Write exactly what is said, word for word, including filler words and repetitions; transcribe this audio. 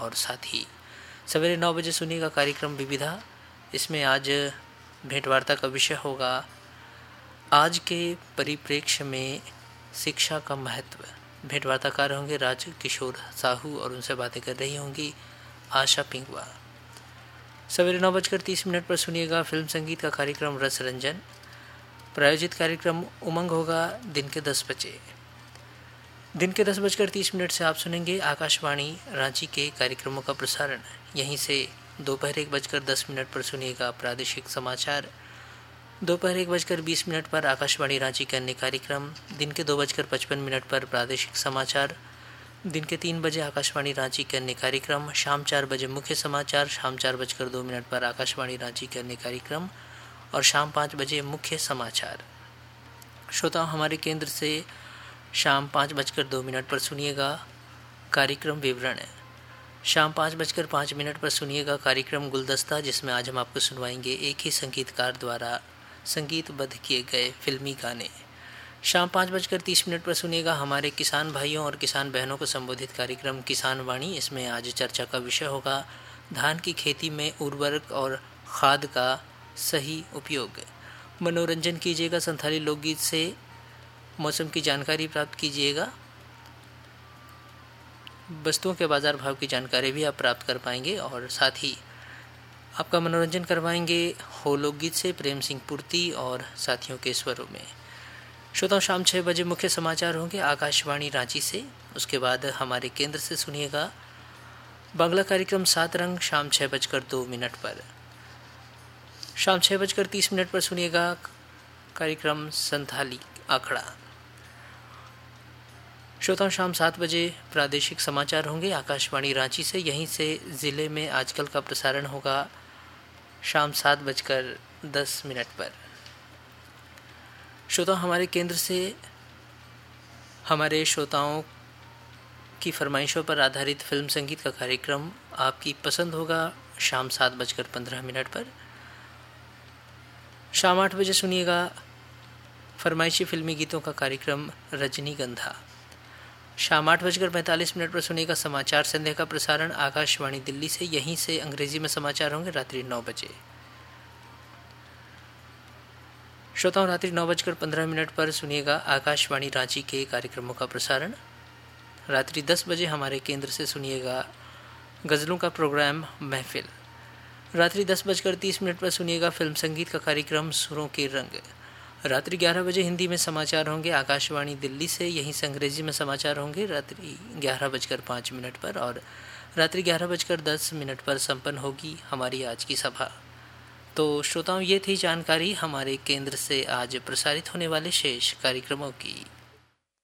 और साथ ही सवेरे नौ बजे सुनिएगा कार्यक्रम विविधा। इसमें आज भेंटवार्ता का विषय होगा आज के परिप्रेक्ष्य में शिक्षा का महत्व। भेंटवार्ताकार होंगे राज किशोर साहू और उनसे बातें कर रही होंगी आशा पिंगवा। सवेरे नौ बजकर तीस मिनट पर सुनिएगा फिल्म संगीत का कार्यक्रम रस रंजन। प्रायोजित कार्यक्रम उमंग होगा दिन के दस बजे। दिन के दस बजकर तीस मिनट से आप सुनेंगे आकाशवाणी रांची के कार्यक्रमों का प्रसारण। यहीं से दोपहर एक बजकर दस मिनट पर सुनिएगा प्रादेशिक समाचार। दोपहर एक बजकर बीस मिनट पर आकाशवाणी रांची के अन्य कार्यक्रम। दिन के दो बजकर पचपन मिनट पर प्रादेशिक समाचार। दिन के तीन बजे आकाशवाणी रांची के अन्य कार्यक्रम। शाम चार बजे मुख्य समाचार। शाम चार बजकर दो मिनट पर आकाशवाणी रांची के अन्य कार्यक्रम और शाम पाँच बजे मुख्य समाचार। श्रोताओं, हमारे केंद्र से शाम पाँच बजकर दो मिनट पर सुनिएगा कार्यक्रम विवरण। शाम पाँच बजकर पाँच मिनट पर सुनिएगा कार्यक्रम गुलदस्ता, जिसमें आज हम आपको सुनवाएंगे एक ही संगीतकार द्वारा संगीतबद्ध किए गए फिल्मी गाने। शाम पाँच बजकर तीस मिनट पर सुनिएगा हमारे किसान भाइयों और किसान बहनों को संबोधित कार्यक्रम किसान वाणी। इसमें आज चर्चा का विषय होगा धान की खेती में उर्वरक और खाद का सही उपयोग। मनोरंजन कीजिएगा संथाली लोकगीत से। मौसम की जानकारी प्राप्त कीजिएगा। वस्तुओं के बाजार भाव की जानकारी भी आप प्राप्त कर पाएंगे और साथ ही आपका मनोरंजन करवाएंगे हो लोकगीत से प्रेम सिंह पूर्ति और साथियों के स्वरों में। श्रोताओं, शाम छः बजे मुख्य समाचार होंगे आकाशवाणी रांची से। उसके बाद हमारे केंद्र से सुनिएगा बांग्ला कार्यक्रम सात रंग शाम छः बजकर दो मिनट पर। शाम छः बजकर तीस मिनट पर सुनिएगा कार्यक्रम संथाली आखड़ा। श्रोताओं, शाम सात बजे प्रादेशिक समाचार होंगे आकाशवाणी रांची से। यहीं से ज़िले में आजकल का प्रसारण होगा शाम सात बजकर दस मिनट पर। श्रोताओं, हमारे केंद्र से हमारे श्रोताओं की फरमाइशों पर आधारित फिल्म संगीत का कार्यक्रम आपकी पसंद होगा शाम सात बजकर पंद्रह मिनट पर। शाम आठ बजे सुनिएगा फरमाइशी फिल्मी गीतों का कार्यक्रम रजनीगंधा। शाम आठ बजकर पैंतालीस मिनट पर सुनिएगा समाचार संध्या का प्रसारण आकाशवाणी दिल्ली से। यहीं से अंग्रेजी में समाचार होंगे रात्रि नौ बजे। श्रोताओं, रात्रि नौ बजकर पंद्रह मिनट पर सुनिएगा आकाशवाणी रांची के कार्यक्रमों का प्रसारण। रात्रि दस बजे हमारे केंद्र से सुनिएगा गज़लों का प्रोग्राम महफिल। रात्रि दस बजकर तीस मिनट पर सुनिएगा फिल्म संगीत का कार्यक्रम सुरों के रंग। रात्रि ग्यारह बजे हिंदी में समाचार होंगे आकाशवाणी दिल्ली से। यहीं से अंग्रेजी में समाचार होंगे रात्रि ग्यारह बजकर पाँच मिनट पर और रात्रि ग्यारह बजकर दस मिनट पर संपन्न होगी हमारी आज की सभा। तो श्रोताओं, ये थी जानकारी हमारे केंद्र से आज प्रसारित होने वाले शेष कार्यक्रमों की।